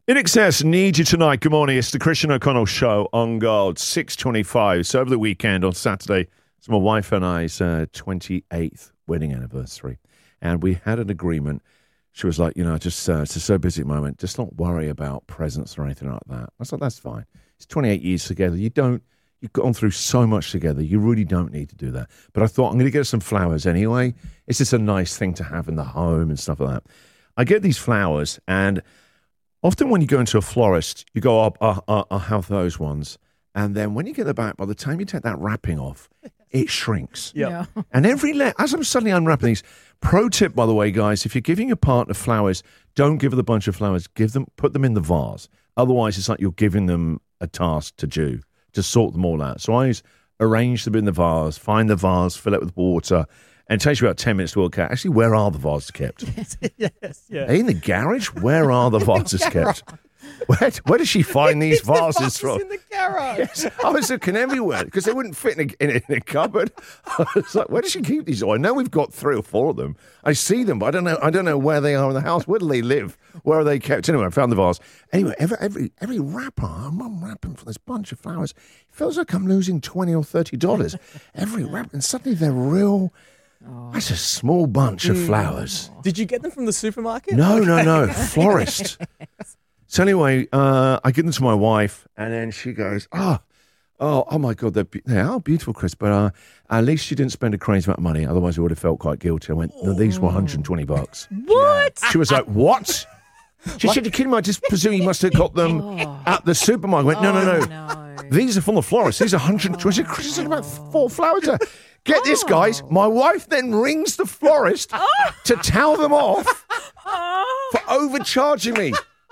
In Excess, need you tonight. Good morning. It's the Christian O'Connell Show on Gold, 6:25. So over the weekend on Saturday, it's my wife and I's 28th wedding anniversary. And we had an agreement. She was like, it's just so busy at the moment. Just not worry about presents or anything like that. I thought, that's fine. It's 28 years together. You've gone through so much together. You really don't need to do that. But I thought, I'm going to get her some flowers anyway. It's just a nice thing to have in the home and stuff like that. I get these flowers, and often when you go into a florist, you go, I'll have those ones. And then when you get them back, by the time you take that wrapping off, it shrinks. Yeah. And as I'm suddenly unwrapping these, pro tip, by the way, guys, if you're giving your partner flowers, don't give her the bunch of flowers. Put them in the vase. Otherwise, it's like you're giving them a task to do, to sort them all out. So I always arrange them in the vase, find the vase, fill it with water, and it takes you about 10 minutes to work out, actually, where are the vases kept? Yes. Are they in the garage? Where are the vases kept? Where does she find these vases from? In the garage. Yes, I was looking everywhere because they wouldn't fit in a cupboard. I was like, where does she keep these? Oh, I know we've got 3 or 4 of them. I see them, but I don't know where they are in the house. Where do they live? Where are they kept? Anyway, I found the vase. Anyway, every wrapper, I'm unwrapping for this bunch of flowers. It feels like I'm losing $20 or $30 every wrap, and suddenly they're real. That's a small bunch of flowers. Did you get them from the supermarket? No, florist. So anyway, I give them to my wife, and then she goes, oh my God, they are beautiful, Chris, but at least you didn't spend a crazy amount of money. Otherwise, I would have felt quite guilty. I went, no, these were $120. What? She was like, what? She said, you're kidding me. I just presume you must have got them at the supermarket. I went, no. These are from the florist. These are $120. She said, Chris, there's about 4 flowers there. Get this, guys. My wife then rings the florist to tell them off for overcharging me.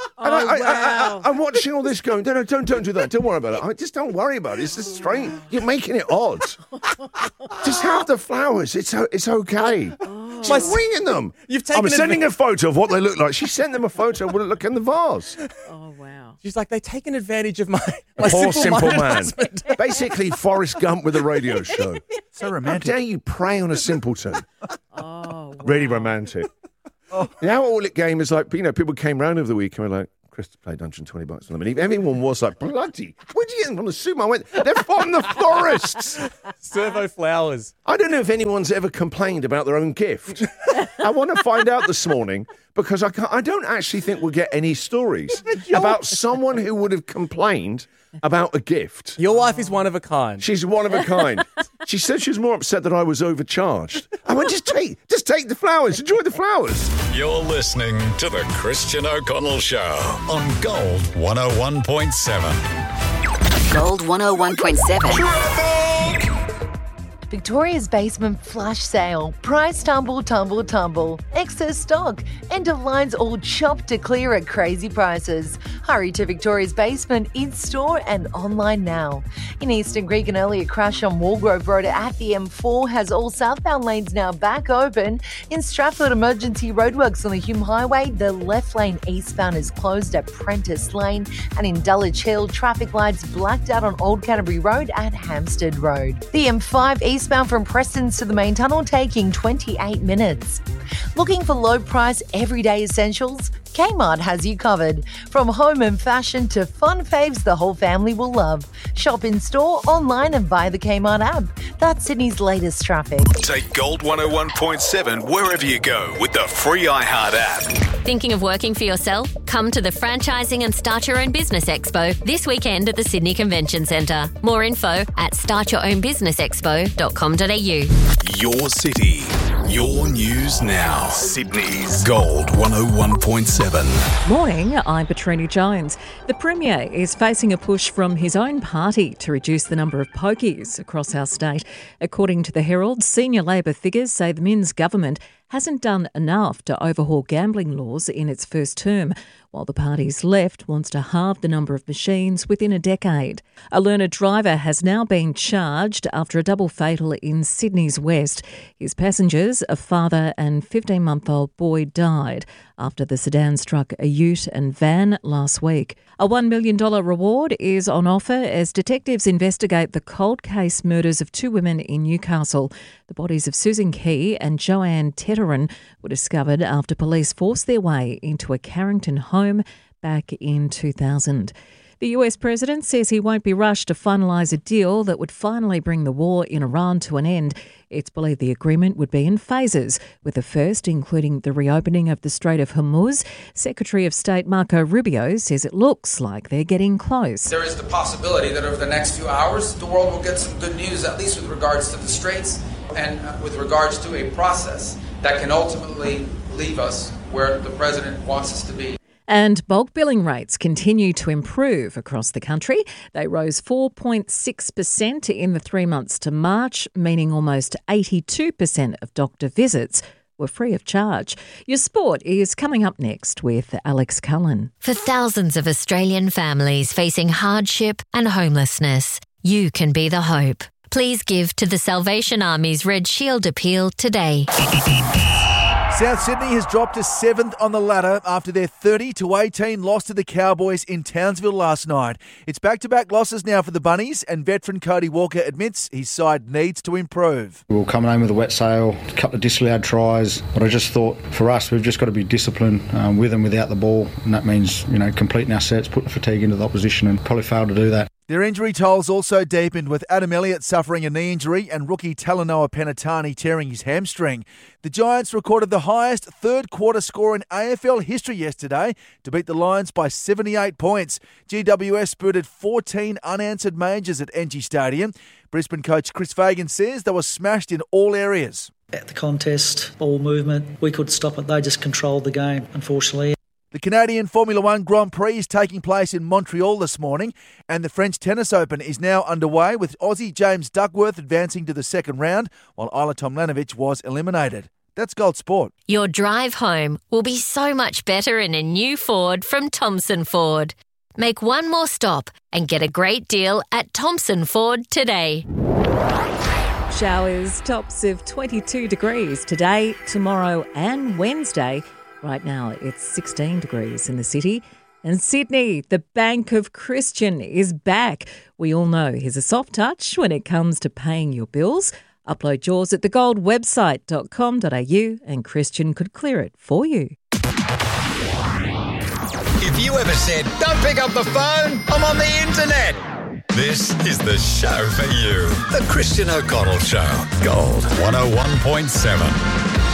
I'm watching all this going, don't do that. Don't worry about it. Just don't worry about it. It's just strange. You're making it odd. Just have the flowers. It's okay. She's ringing them. I'm sending a photo of what they look like. She sent them a photo of what it looked in the vase. Oh, wow. She's like, they've taken advantage of my poor simple man. husband. Basically, Forrest Gump with a radio show. So romantic. How dare you prey on a simpleton? Oh, wow. Really romantic. Now all it game is like, people came round over the week and were like, Chris played $120 on them. And everyone was like, bloody, where'd you get them from the super? I went, they're from the florists. Servo flowers. I don't know if anyone's ever complained about their own gift. I want to find out this morning because I don't actually think we'll get any stories about someone who would have complained about a gift. Your wife is one of a kind. She's one of a kind. She said she was more upset that I was overcharged. I went, just take the flowers. Enjoy the flowers. You're listening to the Christian O'Connell Show on Gold 101.7. Gold 101.7. Victoria's Basement flash sale. Price tumble. Excess stock. End of lines all chopped to clear at crazy prices. Hurry to Victoria's Basement in-store and online now. In Eastern Creek, an earlier crash on Walgrove Road at the M4 has all southbound lanes now back open. In Stratford, emergency roadworks on the Hume Highway. The left lane eastbound is closed at Prentice Lane. And in Dulwich Hill, traffic lights blacked out on Old Canterbury Road at Hampstead Road. The M5 eastbound from Prestons to the main tunnel taking 28 minutes. Looking for low price everyday essentials? Kmart has you covered. From home and fashion to fun faves the whole family will love. Shop in store, online and via the Kmart app. That's Sydney's latest traffic. Take Gold 101.7 wherever you go with the free iHeart app. Thinking of working for yourself? Come to the Franchising and Start Your Own Business Expo this weekend at the Sydney Convention Centre. More info at startyourownbusinessexpo.com.au. Your city, your news now. Sydney's Gold 101.7. Morning, I'm Petrini Jones. The Premier is facing a push from his own party to reduce the number of pokies across our state. According to the Herald, senior Labor figures say the Minns government hasn't done enough to overhaul gambling laws in its first term, while the party's left wants to halve the number of machines within a decade. A learner driver has now been charged after a double fatal in Sydney's West. His passengers, a father and 15-month-old boy, died after the sedan struck a ute and van last week. A $1 million reward is on offer as detectives investigate the cold case murders of 2 women in Newcastle. The bodies of Susan Key and Joanne Tetterin were discovered after police forced their way into a Carrington home back in 2000. The US president says he won't be rushed to finalise a deal that would finally bring the war in Iran to an end. It's believed the agreement would be in phases, with the first including the reopening of the Strait of Hormuz. Secretary of State Marco Rubio says it looks like they're getting close. There is the possibility that over the next few hours, the world will get some good news, at least with regards to the straits and with regards to a process that can ultimately leave us where the president wants us to be. And bulk billing rates continue to improve across the country. They rose 4.6% in the 3 months to March, meaning almost 82% of doctor visits were free of charge. Your sport is coming up next with Alex Cullen. For thousands of Australian families facing hardship and homelessness, you can be the hope. Please give to the Salvation Army's Red Shield appeal today. South Sydney has dropped to 7th on the ladder after their 30-18 loss to the Cowboys in Townsville last night. It's back-to-back losses now for the Bunnies, and veteran Cody Walker admits his side needs to improve. We were coming home with a wet sail, a couple of disallowed tries, but I just thought for us we've just got to be disciplined with and without the ball, and that means completing our sets, putting fatigue into the opposition, and probably failed to do that. Their injury tolls also deepened, with Adam Elliott suffering a knee injury and rookie Talanoa Penatani tearing his hamstring. The Giants recorded the highest third-quarter score in AFL history yesterday to beat the Lions by 78 points. GWS spurted 14 unanswered majors at Engie Stadium. Brisbane coach Chris Fagan says they were smashed in all areas. At the contest, ball movement, we could stop it. They just controlled the game, unfortunately. The Canadian Formula One Grand Prix is taking place in Montreal this morning, and the French Tennis Open is now underway, with Aussie James Duckworth advancing to the second round, while Isla Tomljanovic was eliminated. That's Gold Sport. Your drive home will be so much better in a new Ford from Thompson Ford. Make one more stop and get a great deal at Thompson Ford today. Showers, tops of 22 degrees today, tomorrow and Wednesday. Right now, it's 16 degrees in the city. And Sydney, the Bank of Christian, is back. We all know he's a soft touch when it comes to paying your bills. Upload yours at thegoldwebsite.com.au and Christian could clear it for you. If you ever said, don't pick up the phone, I'm on the internet. This is the show for you. The Christian O'Connell Show. Gold 101.7.